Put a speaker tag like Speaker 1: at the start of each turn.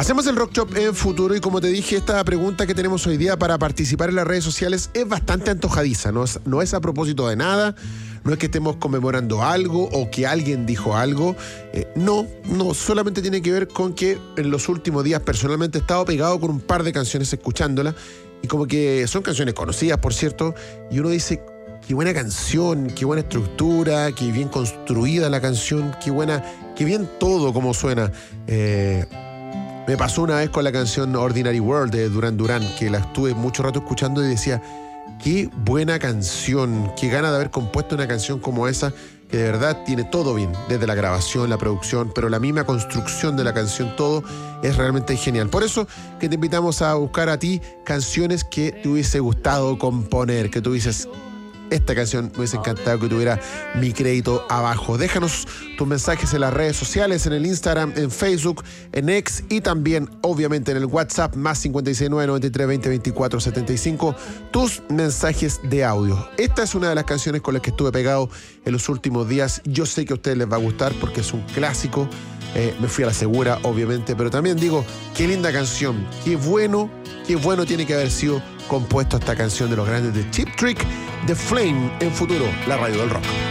Speaker 1: Hacemos el Rock Shop en Futuro y como te dije, esta pregunta que tenemos hoy día para participar en las redes sociales es bastante antojadiza, no es a propósito de nada, no es que estemos conmemorando algo o que alguien dijo algo, no, solamente tiene que ver con que en los últimos días personalmente he estado pegado con un par de canciones escuchándolas y como que son canciones conocidas, por cierto, y uno dice, qué buena canción, qué buena estructura, qué bien construida la canción, qué bien todo como suena. Me pasó una vez con la canción Ordinary World de Duran Duran, que la estuve mucho rato escuchando y decía, qué buena canción, qué gana de haber compuesto una canción como esa, que de verdad tiene todo bien, desde la grabación, la producción, pero la misma construcción de la canción, todo es realmente genial. Por eso que te invitamos a buscar a ti canciones que te hubiese gustado componer, que tú dices, esta canción me hubiese encantado que tuviera mi crédito abajo. Déjanos tus mensajes en las redes sociales, en el Instagram, en Facebook, en X y también, obviamente, en el WhatsApp más 569 93 20 24 75. Tus mensajes de audio. Esta es una de las canciones con las que estuve pegado en los últimos días. Yo sé que a ustedes les va a gustar porque es un clásico. Me fui a la segura, obviamente, pero también digo, qué linda canción. Qué bueno tiene que haber sido compuesto esta canción de los grandes de Cheap Trick, The Flame, en Futuro, la radio del rock.